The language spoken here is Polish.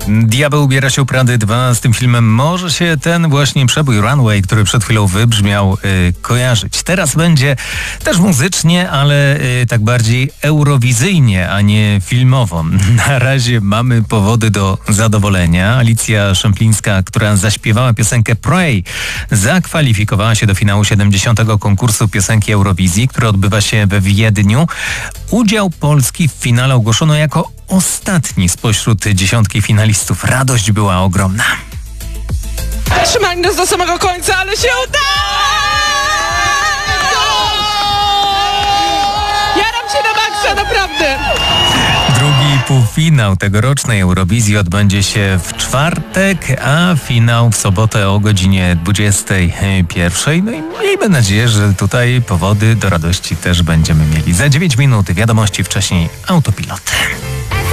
Diabeł ubiera się u Prady 2. Z tym filmem może się ten właśnie przebój Runway, który przed chwilą wybrzmiał, kojarzyć. Teraz będzie też muzycznie, ale tak bardziej eurowizyjnie, a nie filmowo. Na razie mamy powody do zadowolenia. Alicja Szemplińska, która zaśpiewała piosenkę Pray, zakwalifikowała się do finału 70. konkursu piosenki Eurowizji, który odbywa się we Wiedniu. Udział Polski w finale ogłoszono jako ostatni spośród dziesiątki finalistów. Radość była ogromna. Trzymali nas do samego końca, ale się udało! Jaram się na maksa, naprawdę! Drugi półfinał tegorocznej Eurowizji odbędzie się w czwartek, a finał w sobotę o godzinie 21. No i miejmy nadzieję, że tutaj powody do radości też będziemy mieli. Za 9 minut wiadomości, wcześniej Autopilot.